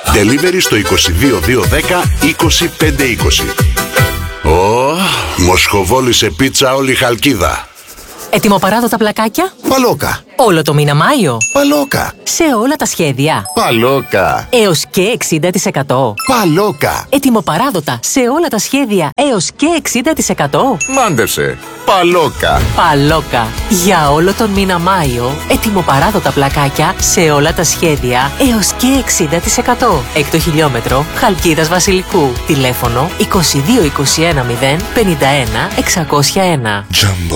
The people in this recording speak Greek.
Delivery στο 22210 25520. Μοσχοβόλησε πίτσα όλη η Χαλκίδα. Ετοιμοπαράδοτα πλακάκια. Παλόκα. Όλο το μήνα Μάιο. Παλόκα. Σε όλα τα σχέδια. Παλόκα. Έως και 60%. Παλόκα. Ετοιμοπαράδοτα σε όλα τα σχέδια. Έως και 60%. Μάντεψε. Παλόκα. Παλόκα. Για όλο τον μήνα Μάιο. Ετοιμοπαράδοτα πλακάκια σε όλα τα σχέδια. Έως και 60%. Έκτο χιλιόμετρο Χαλκίδας Βασιλικού. Τηλέφωνο 22 21 0 51 601. Jumbo.